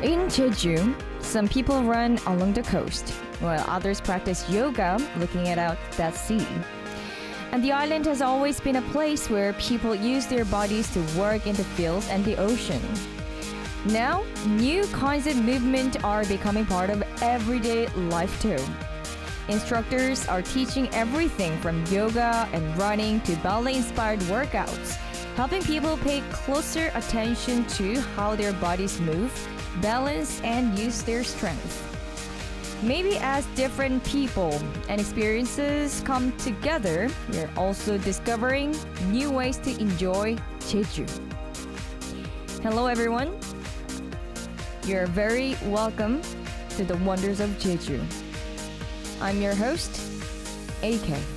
In Jeju, some people run along the coast, while others practice yoga looking out that sea. And the island has always been a place where people use their bodies to work in the fields and the ocean. Now, new kinds of movement are becoming part of everyday life too. Instructors are teaching everything from yoga and running to ballet-inspired workouts, helping people pay closer attention to how their bodies move, balance, and use their strength. Maybe as different people and experiences come together, we're also discovering new ways to enjoy Jeju. Hello everyone. You're very welcome to the wonders of Jeju. I'm your host, AK.